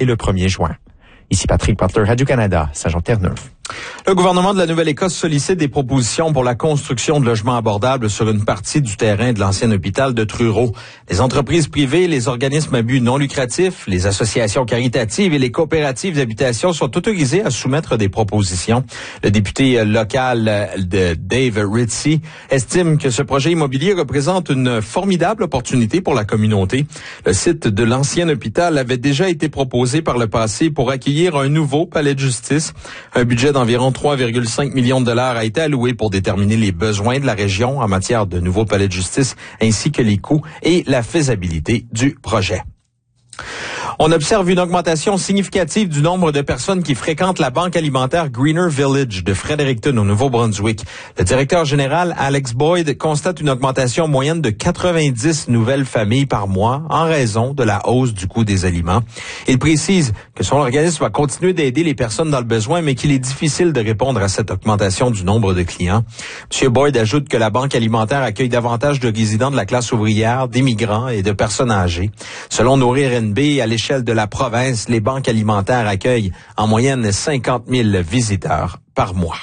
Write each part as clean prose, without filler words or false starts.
et le 1er juin. Ici Patrick Butler, Radio-Canada, Saint-Jean-Terre-Neuve. Le gouvernement de la Nouvelle-Écosse sollicite des propositions pour la construction de logements abordables sur une partie du terrain de l'ancien hôpital de Truro. Les entreprises privées, les organismes à but non lucratif, les associations caritatives et les coopératives d'habitation sont autorisés à soumettre des propositions. Le député local de Dave Ritchie estime que ce projet immobilier représente une formidable opportunité pour la communauté. Le site de l'ancien hôpital avait déjà été proposé par le passé pour accueillir un nouveau palais de justice. Un budget d'environ 3,5 millions de dollars a été alloué pour déterminer les besoins de la région en matière de nouveaux palais de justice ainsi que les coûts et la faisabilité du projet. On observe une augmentation significative du nombre de personnes qui fréquentent la banque alimentaire Greener Village de Fredericton au Nouveau-Brunswick. Le directeur général Alex Boyd constate une augmentation moyenne de 90 nouvelles familles par mois en raison de la hausse du coût des aliments. Il précise que son organisme va continuer d'aider les personnes dans le besoin, mais qu'il est difficile de répondre à cette augmentation du nombre de clients. M. Boyd ajoute que la banque alimentaire accueille davantage de résidents de la classe ouvrière, d'immigrants et de personnes âgées. Selon Nourrir NB, à l'échelle de la province, les banques alimentaires accueillent en moyenne 50 000 visiteurs par mois.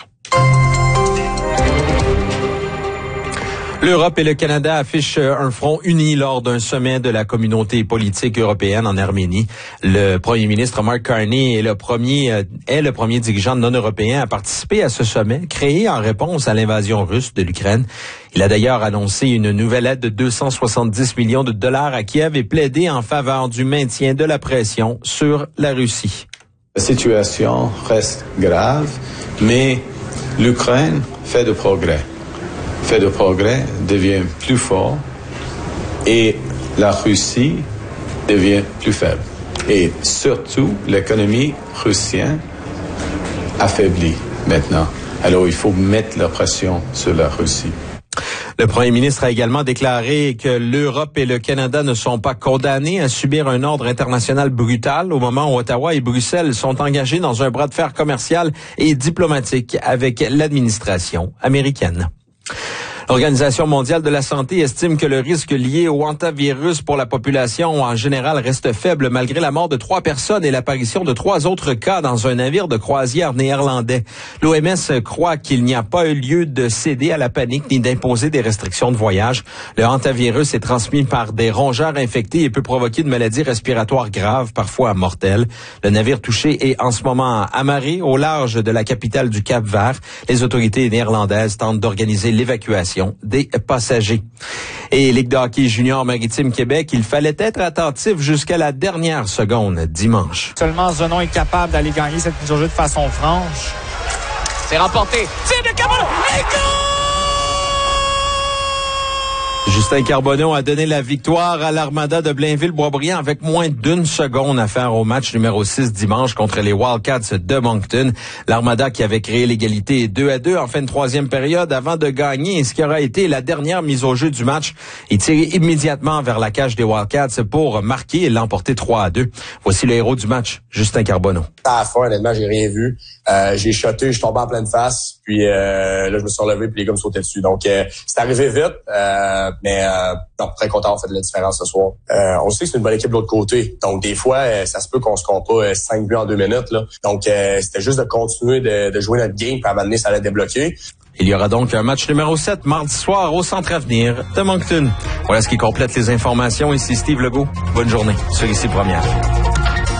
L'Europe et le Canada affichent un front uni lors d'un sommet de la communauté politique européenne en Arménie. Le premier ministre Mark Carney est le premier dirigeant non européen à participer à ce sommet, créé en réponse à l'invasion russe de l'Ukraine. Il a d'ailleurs annoncé une nouvelle aide de 270 millions de dollars à Kiev et plaidé en faveur du maintien de la pression sur la Russie. La situation reste grave, mais l'Ukraine fait de progrès. Devient plus fort et la Russie devient plus faible. Et surtout, l'économie russienne affaiblit maintenant. Alors, il faut mettre la pression sur la Russie. Le premier ministre a également déclaré que l'Europe et le Canada ne sont pas condamnés à subir un ordre international brutal au moment où Ottawa et Bruxelles sont engagés dans un bras de fer commercial et diplomatique avec l'administration américaine. L'Organisation mondiale de la santé estime que le risque lié au hantavirus pour la population en général reste faible malgré la mort de 3 personnes et l'apparition de 3 autres cas dans un navire de croisière néerlandais. L'OMS croit qu'il n'y a pas eu lieu de céder à la panique ni d'imposer des restrictions de voyage. Le hantavirus est transmis par des rongeurs infectés et peut provoquer une maladie respiratoire grave, parfois mortelle. Le navire touché est en ce moment amarré au large de la capitale du Cap-Vert. Les autorités néerlandaises tentent d'organiser l'évacuation des passagers. Et Ligue de hockey junior maritime Québec, il fallait être attentif jusqu'à la dernière seconde dimanche. Seulement Zenon est capable d'aller gagner cette mise au jeu de façon franche. C'est remporté. C'est de Carbonneau. Et goal! Justin Carbonneau a donné la victoire à l'Armada de Blainville-Boisbriand avec moins d'1 seconde à faire au match numéro 6 dimanche contre les Wildcats de Moncton. L'Armada qui avait créé l'égalité 2-2 en fin de troisième période avant de gagner ce qui aura été la dernière mise au jeu du match. Il tirait immédiatement vers la cage des Wildcats pour marquer et l'emporter 3-2. Voici le héros du match, Justin Carbonneau. À la fin, honnêtement, j'ai rien vu. J'ai shoté, je suis tombé en pleine face. Puis là, je me suis relevé puis les gars me sautaient dessus. Donc, c'est arrivé vite. Mais très content d'avoir fait de la différence ce soir. On sait que c'est une bonne équipe de l'autre côté. Donc, des fois, ça se peut qu'on se compte pas 5 buts en 2 minutes. Là. Donc, c'était juste de continuer de jouer notre game. Puis à un moment donné, ça allait débloquer. Il y aura donc un match numéro 7 mardi soir au Centre Avenir de Moncton. Voilà ce qui complète les informations. Ici Steve Legault. Bonne journée sur Ici Première.